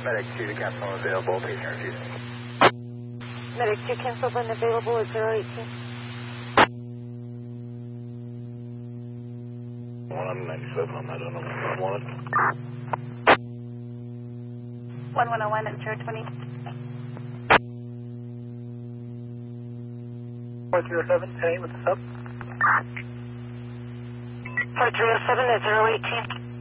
Medic 2 to cancel unavailable, patient refusing. Medic 2 canceled unavailable at 018. 197 on that unwanted. 1101 at 020. 4307, 10 with the sub. 4307 at 018.